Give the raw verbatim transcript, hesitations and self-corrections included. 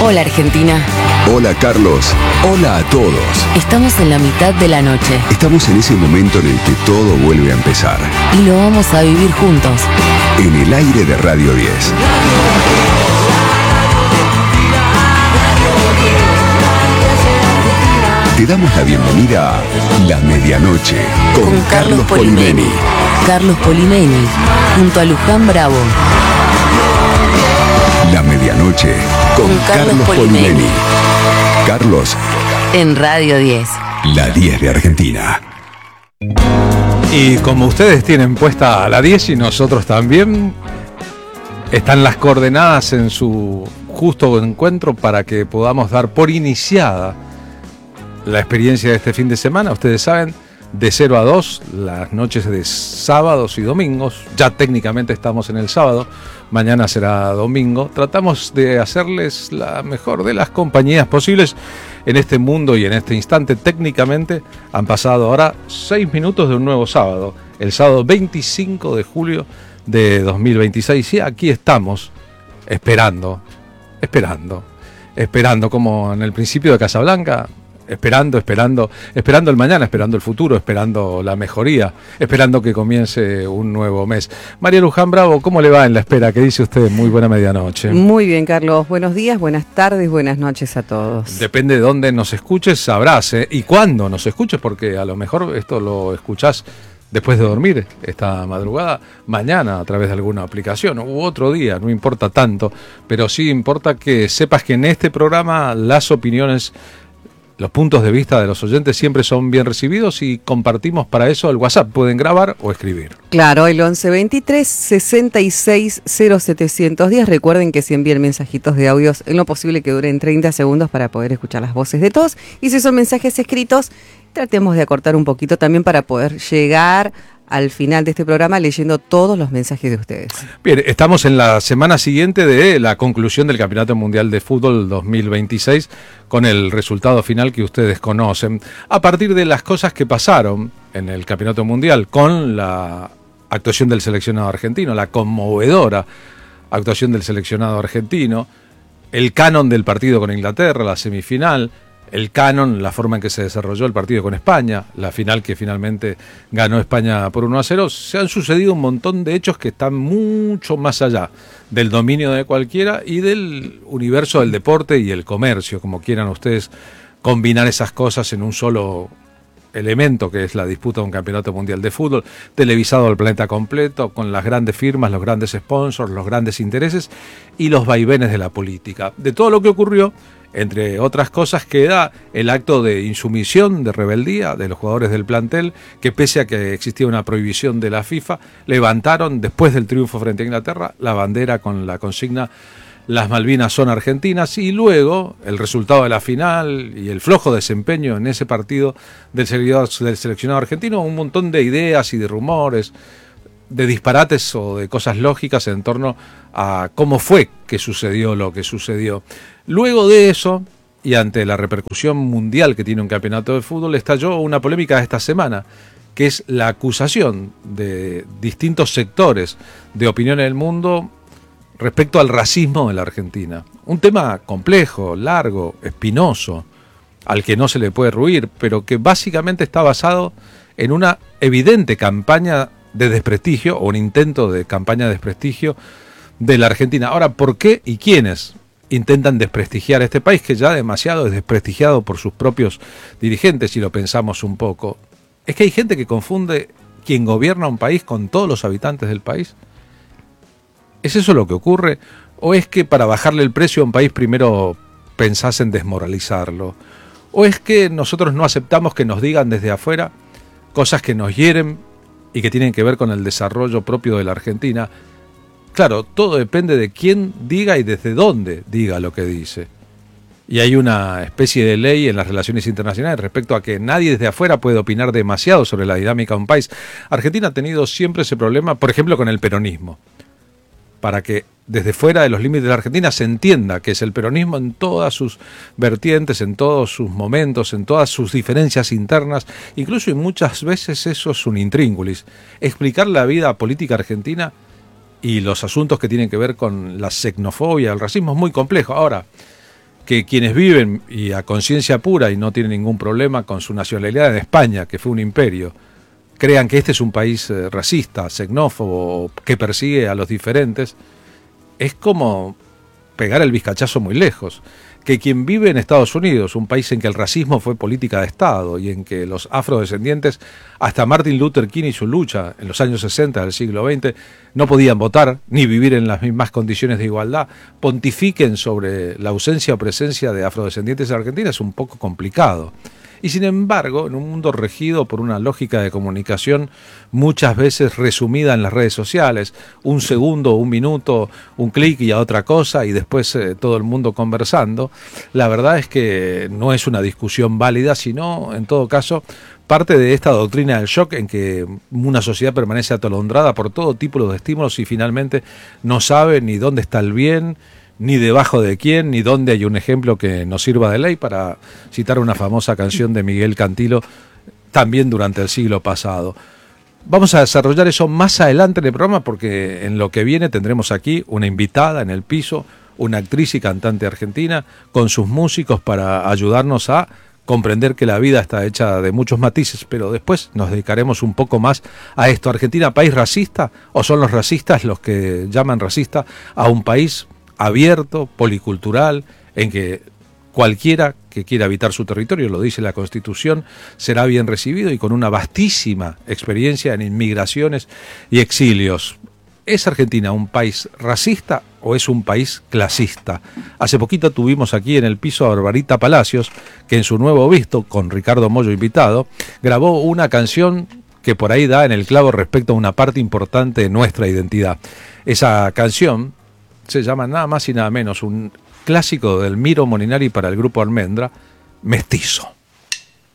Hola Argentina. Hola Carlos. Hola a todos. Estamos en la mitad de la noche. Estamos en ese momento en el que todo vuelve a empezar. Y lo vamos a vivir juntos. En el aire de Radio diez. Te damos la bienvenida a La Medianoche con, con Carlos, Carlos Polimeni. Carlos Polimeni, junto a Luján Bravo. La Medianoche con, con Carlos, Carlos Polimeni. Polimeni. Carlos. En Radio diez. La diez de Argentina. Y como ustedes tienen puesta la diez y nosotros también, están las coordenadas en su justo encuentro para que podamos dar por iniciada la experiencia de este fin de semana. Ustedes saben, de cero a dos, las noches de sábados y domingos. Ya técnicamente estamos en el sábado, mañana será domingo. Tratamos de hacerles la mejor de las compañías posibles en este mundo y en este instante. Técnicamente han pasado ahora seis minutos de un nuevo sábado, el sábado veinticinco de julio de dos mil veintiséis. Y aquí estamos esperando, esperando, esperando como en el principio de Casablanca. Esperando, esperando, esperando el mañana, esperando el futuro, esperando la mejoría, esperando que comience un nuevo mes. María Luján Bravo, ¿cómo le va en la espera? ¿Qué dice usted? Muy buena medianoche. Muy bien, Carlos. Buenos días, buenas tardes, buenas noches a todos. Depende de dónde nos escuches, sabrás, ¿eh? Y cuándo nos escuches, porque a lo mejor esto lo escuchás después de dormir esta madrugada, mañana a través de alguna aplicación u otro día, no importa tanto, pero sí importa que sepas que en este programa las opiniones, los puntos de vista de los oyentes siempre son bien recibidos y compartimos para eso el WhatsApp. Pueden grabar o escribir. Claro, el once veintitrés sesenta y seis cero setecientos diez. Recuerden que si envían mensajitos de audios, en lo posible que duren treinta segundos para poder escuchar las voces de todos. Y si son mensajes escritos, tratemos de acortar un poquito también para poder llegar al final de este programa leyendo todos los mensajes de ustedes. Bien, estamos en la semana siguiente de la conclusión del Campeonato Mundial de Fútbol dos mil veintiséis con el resultado final que ustedes conocen. A partir de las cosas que pasaron en el Campeonato Mundial con la actuación del seleccionado argentino, la conmovedora actuación del seleccionado argentino, el canon del partido con Inglaterra, la semifinal, el canon, la forma en que se desarrolló el partido con España, la final que finalmente ganó España por uno a cero, se han sucedido un montón de hechos que están mucho más allá del dominio de cualquiera y del universo del deporte y el comercio, como quieran ustedes combinar esas cosas en un solo elemento que es la disputa de un campeonato mundial de fútbol, televisado al planeta completo, con las grandes firmas, los grandes sponsors, los grandes intereses y los vaivenes de la política. De todo lo que ocurrió, entre otras cosas, queda el acto de insumisión, de rebeldía de los jugadores del plantel, que pese a que existía una prohibición de la FIFA, levantaron, después del triunfo frente a Inglaterra, la bandera con la consigna "Las Malvinas son argentinas", y luego el resultado de la final y el flojo desempeño en ese partido del seleccionado argentino, un montón de ideas y de rumores, de disparates o de cosas lógicas en torno a cómo fue que sucedió lo que sucedió. Luego de eso, y ante la repercusión mundial que tiene un campeonato de fútbol, estalló una polémica esta semana, que es la acusación de distintos sectores de opinión en el mundo respecto al racismo en la Argentina. Un tema complejo, largo, espinoso, al que no se le puede ruir, pero que básicamente está basado en una evidente campaña de desprestigio, o un intento de campaña de desprestigio de la Argentina. Ahora, ¿por qué y quiénes intentan desprestigiar este país que ya demasiado es desprestigiado por sus propios dirigentes, si lo pensamos un poco? Es que hay gente que confunde quien gobierna un país con todos los habitantes del país. ¿Es eso lo que ocurre? ¿O es que para bajarle el precio a un país primero pensás en desmoralizarlo? ¿O es que nosotros no aceptamos que nos digan desde afuera cosas que nos hieren y que tienen que ver con el desarrollo propio de la Argentina? Claro, todo depende de quién diga y desde dónde diga lo que dice. Y hay una especie de ley en las relaciones internacionales respecto a que nadie desde afuera puede opinar demasiado sobre la dinámica de un país. Argentina ha tenido siempre ese problema, por ejemplo, con el peronismo. Para que desde fuera de los límites de la Argentina se entienda que es el peronismo en todas sus vertientes, en todos sus momentos, en todas sus diferencias internas, incluso y muchas veces eso es un intríngulis. Explicar la vida política argentina y los asuntos que tienen que ver con la xenofobia, el racismo es muy complejo. Ahora, que quienes viven y a conciencia pura y no tienen ningún problema con su nacionalidad en España, que fue un imperio, crean que este es un país eh, racista, xenófobo, que persigue a los diferentes, es como pegar el bizcachazo muy lejos. Que quien vive en Estados Unidos, un país en que el racismo fue política de Estado y en que los afrodescendientes, hasta Martin Luther King y su lucha en los años sesenta del siglo veinte, no podían votar ni vivir en las mismas condiciones de igualdad, pontifiquen sobre la ausencia o presencia de afrodescendientes en Argentina, es un poco complicado. Y sin embargo, en un mundo regido por una lógica de comunicación muchas veces resumida en las redes sociales, un segundo, un minuto, un clic y a otra cosa, y después eh, todo el mundo conversando, la verdad es que no es una discusión válida, sino, en todo caso, parte de esta doctrina del shock en que una sociedad permanece atolondrada por todo tipo de estímulos y finalmente no sabe ni dónde está el bien, ni debajo de quién, ni dónde hay un ejemplo que nos sirva de ley, para citar una famosa canción de Miguel Cantilo, también durante el siglo pasado. Vamos a desarrollar eso más adelante en el programa, porque en lo que viene tendremos aquí una invitada en el piso, una actriz y cantante argentina, con sus músicos para ayudarnos a comprender que la vida está hecha de muchos matices, pero después nos dedicaremos un poco más a esto. ¿Argentina, país racista? ¿O son los racistas los que llaman racista a un país abierto, policultural, en que cualquiera que quiera habitar su territorio, lo dice la Constitución, será bien recibido y con una vastísima experiencia en inmigraciones y exilios? ¿Es Argentina un país racista o es un país clasista? Hace poquito tuvimos aquí en el piso a Barbarita Palacios, que en su nuevo visto, con Ricardo Mollo invitado, grabó una canción que por ahí da en el clavo respecto a una parte importante de nuestra identidad. Esa canción se llama nada más y nada menos, un clásico del Miro Molinari para el grupo Almendra, Mestizo.